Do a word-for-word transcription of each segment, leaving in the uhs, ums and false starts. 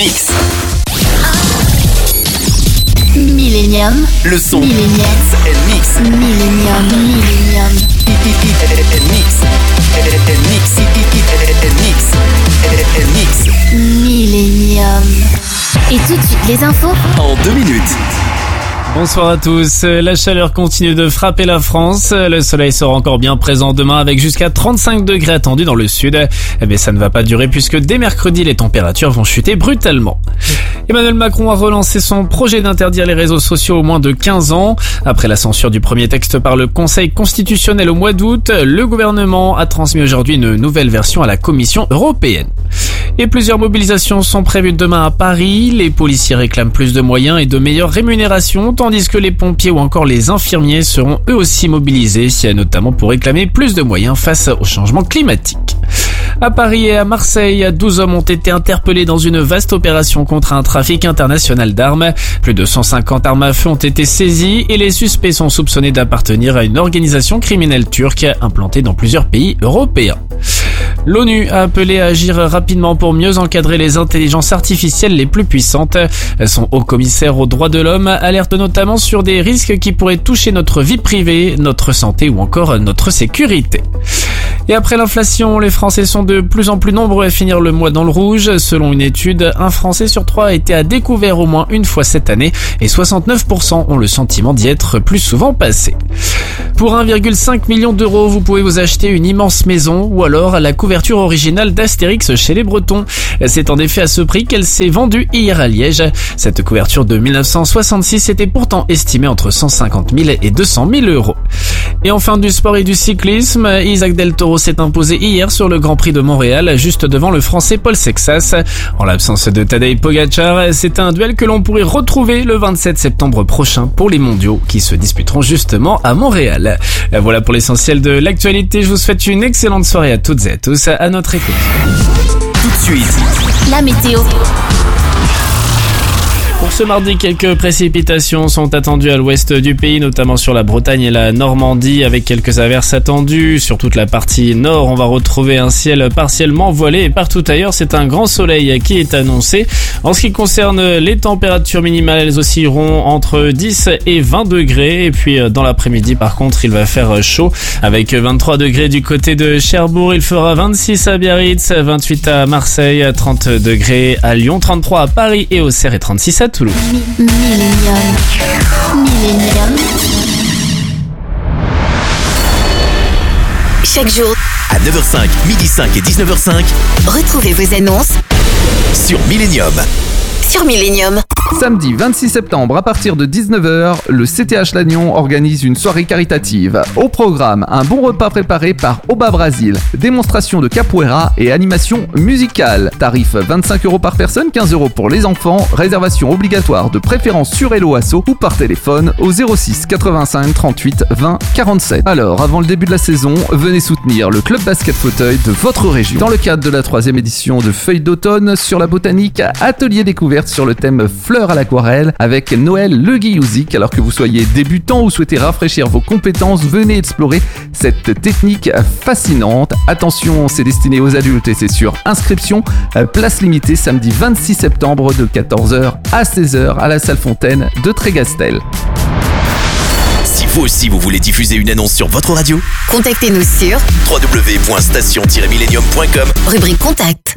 Mix. Millennium. Le son. Millennium. Mix. Millennium. Millennium. Mix. Mix. Mix. Mix. Millennium. Et tout de suite les infos En deux minutes. Bonsoir à tous. La chaleur continue de frapper la France. Le soleil sera encore bien présent demain avec jusqu'à trente-cinq degrés attendus dans le sud. Mais ça ne va pas durer puisque dès mercredi, les températures vont chuter brutalement. Emmanuel Macron a relancé son projet d'interdire les réseaux sociaux aux moins de quinze ans. Après la censure du premier texte par le Conseil constitutionnel au mois d'août, le gouvernement a transmis aujourd'hui une nouvelle version à la Commission européenne. Et plusieurs mobilisations sont prévues demain à Paris. Les policiers réclament plus de moyens et de meilleures rémunérations, tandis que les pompiers ou encore les infirmiers seront eux aussi mobilisés, notamment pour réclamer plus de moyens face au changement climatique. À Paris et à Marseille, douze hommes ont été interpellés dans une vaste opération contre un trafic international d'armes. Plus de cent cinquante armes à feu ont été saisies et les suspects sont soupçonnés d'appartenir à une organisation criminelle turque implantée dans plusieurs pays européens. L'ONU a appelé à agir rapidement pour mieux encadrer les intelligences artificielles les plus puissantes. Son haut commissaire aux droits de l'homme alerte notamment sur des risques qui pourraient toucher notre vie privée, notre santé ou encore notre sécurité. Et après l'inflation, les Français sont de plus en plus nombreux à finir le mois dans le rouge. Selon une étude, un Français sur trois a été à découvert au moins une fois cette année et soixante-neuf pour cent ont le sentiment d'y être plus souvent passé. Pour un virgule cinq million d'euros, vous pouvez vous acheter une immense maison ou alors la couverture originale d'Astérix chez les Bretons. C'est en effet à ce prix qu'elle s'est vendue hier à Liège. Cette couverture de mille neuf cent soixante-six était pourtant estimée entre cent cinquante mille et deux cent mille euros. Et enfin du sport et du cyclisme, Isaac Del Toro s'est imposé hier sur le Grand Prix de Montréal, juste devant le Français Paul Sexas. En l'absence de Tadej Pogačar, c'est un duel que l'on pourrait retrouver le vingt-sept septembre prochain pour les mondiaux qui se disputeront justement à Montréal. Voilà pour l'essentiel de l'actualité. Je vous souhaite une excellente soirée à toutes et à tous. À notre écoute. Tout de suite. La météo. Pour ce mardi, quelques précipitations sont attendues à l'ouest du pays, notamment sur la Bretagne et la Normandie, avec quelques averses attendues. Sur toute la partie nord, on va retrouver un ciel partiellement voilé et partout ailleurs, c'est un grand soleil qui est annoncé. En ce qui concerne les températures minimales, elles oscilleront entre dix et vingt degrés. Et puis dans l'après-midi, par contre, il va faire chaud avec vingt-trois degrés du côté de Cherbourg. Il fera vingt-six à Biarritz, vingt-huit à Marseille, trente degrés à Lyon, trente-trois à Paris et Auxerre et trente-six à Toulouse. Millennium. Millennium. Chaque jour, À neuf heures cinq, midi cinq et dix-neuf heures cinq retrouvez vos annonces sur Millennium. sur Millennium. Samedi vingt-six septembre à partir de dix-neuf heures, le C T H Lannion organise une soirée caritative. Au programme, un bon repas préparé par Oba Brasil, démonstration de capoeira et animation musicale. Tarif vingt-cinq euros par personne, quinze euros pour les enfants. Réservation obligatoire de préférence sur Hello Asso ou par téléphone au zéro six quatre-vingt-cinq trente-huit vingt quarante-sept. Alors, avant le début de la saison, venez soutenir le club basket fauteuil de votre région. Dans le cadre de la troisième édition de Feuilles d'automne sur la botanique, atelier découverte sur le thème fleurs à l'aquarelle avec Noël Le Guillouzic. Alors que vous soyez débutant ou souhaitez rafraîchir vos compétences, venez explorer cette technique fascinante. Attention, c'est destiné aux adultes et c'est sur inscription. Place limitée samedi vingt-six septembre de quatorze heures à seize heures à la salle Fontaine de Trégastel. Si vous aussi vous voulez diffuser une annonce sur votre radio, Contactez-nous sur w w w point station tiret millennium point com. rubrique contact.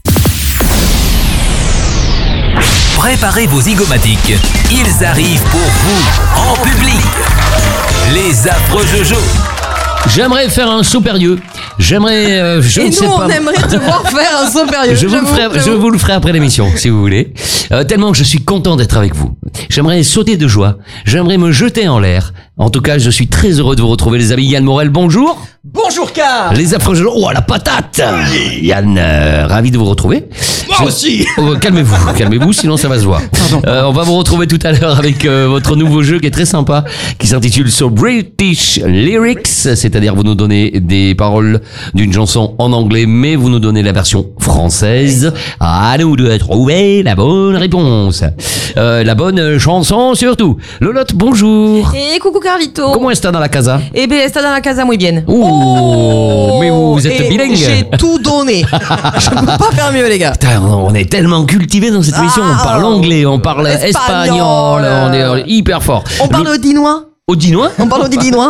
Préparez vos zygomatiques. Ils arrivent pour vous, en public. Les affreux Jojo. J'aimerais faire un saut périlleux. J'aimerais, euh, je Et ne nous, sais on pas. aimerait te voir faire un saut périlleux. Je vous, le J'avoue, ferai, je j'avoue. vous le ferai après l'émission, si vous voulez. Euh, tellement que je suis content d'être avec vous. J'aimerais sauter de joie. J'aimerais me jeter en l'air. En tout cas, je suis très heureux de vous retrouver, les amis. Yann Morel, bonjour. Bonjour, Car. Les affreux Jojo. Oh, la patate. Yann, euh, ravi de vous retrouver. Moi Je- aussi. Oh, calmez-vous, calmez-vous, sinon ça va se voir. Euh, on va vous retrouver tout à l'heure avec euh, votre nouveau jeu qui est très sympa, qui s'intitule So British Lyrics, c'est-à-dire vous nous donnez des paroles d'une chanson en anglais, mais vous nous donnez la version française. À nous de trouver la bonne réponse, euh, la bonne chanson surtout. Lolotte, bonjour. Et coucou, Carlito. Comment est-ce dans la casa? Eh ben, está dans la casa muy bien. Ouh, Oh, mais vous êtes Et bilingue. J'ai tout donné. Je peux pas faire mieux, les gars. Putain, on est tellement cultivés dans cette émission. On parle anglais, on parle espagnol, Espagnol. on est, on est hyper fort. On parle Le- audinois. Audinois. On parle audinois.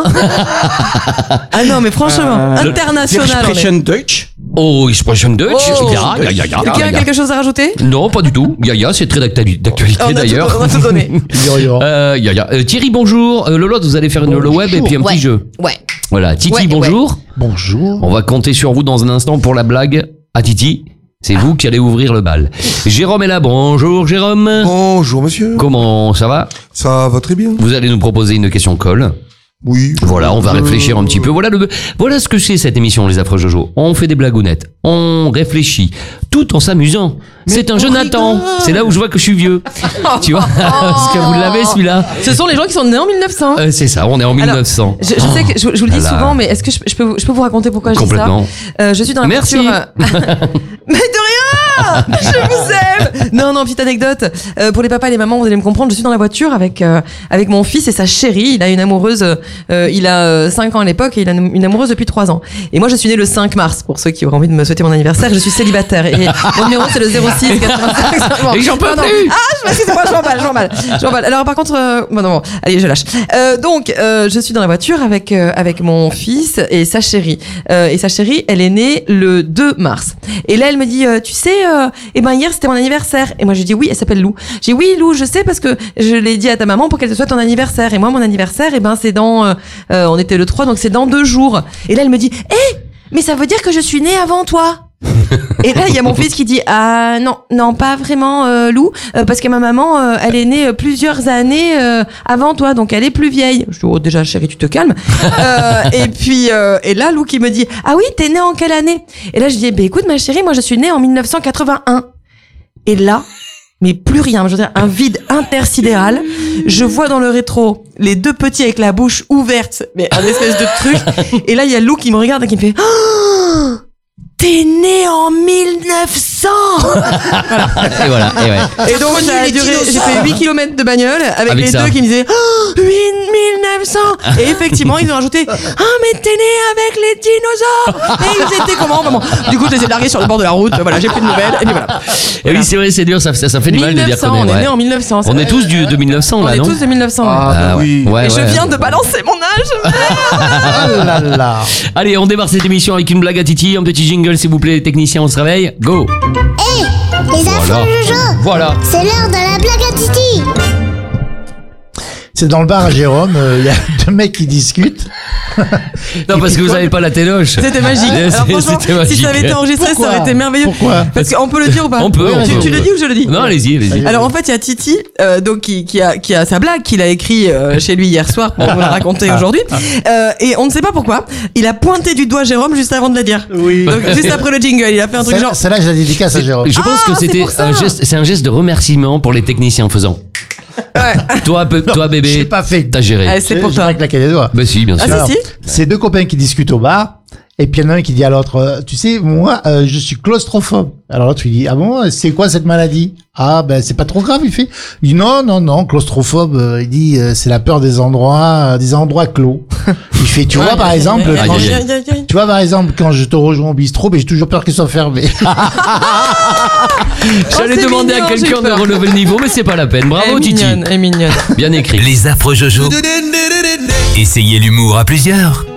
Ah non, mais franchement, international. on est. Expression Deutsch. Oh, Expression Deutsch. Oh. Ja, ja, ja, ja, Quelqu'un ja, a ja. quelque chose à rajouter? Non, pas du tout. Yaya, c'est très d'actuali- d'actualité On a tout- d'ailleurs. on a tout donné. Euh, Yaya. Euh, Thierry, bonjour. Euh, Lolo, vous allez faire une le web et puis un Ouais. petit jeu. Ouais. Voilà. Titi, Ouais, bonjour. Bonjour. On va compter sur vous dans un instant pour la blague. À Titi, c'est vous qui allez ouvrir le bal. Jérôme est là. Bonjour, Jérôme. Bonjour monsieur. Comment ça va? Ça va très bien. Vous allez nous proposer une question colle. Oui. Voilà, on va Euh, réfléchir un petit peu. Voilà le, voilà ce que c'est cette émission, les affreux Jojo. On fait des blagounettes, on réfléchit, tout en s'amusant. C'est un Jonathan. C'est là où je vois que je suis vieux. Tu vois, parce que vous l'avez celui-là. Ce sont les gens qui sont nés en mille neuf cents. Euh, c'est ça, on est en mille neuf cents. Je, je sais que je, je vous le dis Ah là. souvent, mais est-ce que je, je peux, vous- je peux vous raconter pourquoi je dis ça? Complètement. Euh, Je suis dans la Merci. voiture. Mais de rien. Je vous aime. Non, non, petite anecdote. Euh, pour les papas et les mamans, vous allez me comprendre. Je suis dans la voiture avec euh, avec mon fils et sa chérie. Il a une amoureuse. Euh, il a euh, cinq ans à l'époque et il a une, une amoureuse depuis trois ans. Et moi, je suis née le cinq mars. Pour ceux qui auraient envie de me souhaiter mon anniversaire, je suis célibataire. Et mon numéro c'est le zéro six quatre-vingt-cinq. Et j'en peux Pardon. plus. Ah, je m'excuse, moi, je m'emballe, je m'emballe, je m'emballe. Alors, par contre, euh, bon, non, bon, allez, je lâche. Euh, donc, euh, je suis dans la voiture avec euh, avec mon fils et sa chérie. Euh, et sa chérie, elle est née le deux mars. Et là, elle me dit, euh, tu sais, euh, eh ben hier c'était mon anniversaire. Et moi, je dis oui, elle s'appelle Lou. J'ai dit oui, Lou, je sais parce que je l'ai dit à ta maman pour qu'elle te souhaite ton anniversaire. Et moi, mon anniversaire, eh ben c'est dans, euh, euh, on était le trois, donc c'est dans deux jours. Et là, elle me dit, eh, mais ça veut dire que je suis née avant toi. Et là, il y a mon fils qui dit ah non non pas vraiment euh, Lou euh, parce que ma maman euh, elle est née euh, plusieurs années euh, avant toi donc elle est plus vieille. Je dis oh déjà chérie tu te calmes. euh, et puis euh, et là Lou qui me dit ah oui t'es née en quelle année? Et là je dis bah écoute ma chérie moi je suis née en mille neuf cent quatre-vingt-un. Et là mais plus rien, je veux dire un vide intersidéral. Je vois dans le rétro les deux petits avec la bouche ouverte mais un espèce de truc. Et là il y a Lou qui me regarde et qui me fait oh t'es né en mille neuf cents. Et voilà, et ouais. Et donc ça a duré, j'ai fait huit kilomètres de bagnole avec, Avec les ça. deux qui me disaient oh, mille neuf cents. Et effectivement ils ont rajouté ah mais t'es né avec les dinosaures. Et ils étaient comment vraiment. Du coup je les ai largués sur le bord de la route. Voilà j'ai plus de nouvelles. Et puis voilà. Et oui, c'est vrai, c'est dur, ça, ça, ça fait du mal de dire qu'on on est. est ouais. né en mille neuf cents. On est tous du, de mille neuf cents On là, est non? tous de mille neuf cents. Ah, ouais. bah Ah, oui. ouais, Et je ouais. viens de balancer mon âge. Oh là là. Allez, on démarre cette émission avec une blague à Titi, un petit jingle s'il vous plaît, les techniciens, on se réveille. Go. Les Voilà. affreux Jojo, Voilà. c'est l'heure de la blague à Titi. C'est dans le bar à Jérôme, il y a deux mecs qui discutent. Non, parce que vous avez pas la téloche. C'était magique. C'est- Alors franchement, c'était magique. si ça avait été enregistré, Pourquoi ça aurait été merveilleux. Pourquoi Parce qu'on peut le dire ou pas? On peut, on Tu, peut, tu on le peut. dis ou je le dis? Non, allez-y, allez-y. Alors en fait, il y a Titi, euh, donc qui, qui a qui a sa blague qu'il a écrit euh, chez lui hier soir pour vous la raconter aujourd'hui. Euh, et on ne sait pas pourquoi. Il a pointé du doigt Jérôme juste avant de la dire. Oui. Donc juste après le jingle, il a fait un truc Celle-là, genre. celle-là, je la dédicace à Jérôme. Je pense Ah, que c'est c'était pour ça. un geste, c'est un geste de remerciement pour les techniciens en faisant. Ouais. Toi, pe- toi Je bébé, l'ai pas fait. t'as géré. Ah, c'est pour J'ai toi. pas claqué les doigts. Bah si, bien sûr. Ah Alors, si si. c'est deux copains qui discutent au bar. Et puis il y en a un qui dit à l'autre, euh, tu sais, moi, euh, je suis claustrophobe. Alors l'autre, il dit, ah bon, c'est quoi cette maladie? Ah ben c'est pas trop grave, il fait. Il dit non, non, non, claustrophobe. euh, il dit, euh, c'est la peur des endroits, euh, des endroits clos. Il fait, tu vois par exemple, aïe, quand aïe, je- aïe. tu vois par exemple quand je te rejoins au bistrot, ben j'ai toujours peur qu'ils soient fermés. J'allais c'est demander mignon, à j'ai quelqu'un eu de peur. relever le niveau, mais c'est pas la peine. Bravo Elle est Titi. mignonne, elle est mignonne. Bien écrit. Les affreux Jojo. Essayez l'humour à plusieurs.